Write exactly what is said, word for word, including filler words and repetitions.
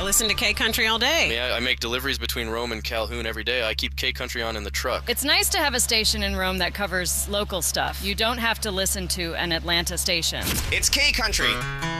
I listen to K-Country all day. Yeah, I make deliveries between Rome and Calhoun every day. I keep K-Country on in the truck. It's nice to have a station in Rome that covers local stuff. You don't have to listen to an Atlanta station. It's K-Country.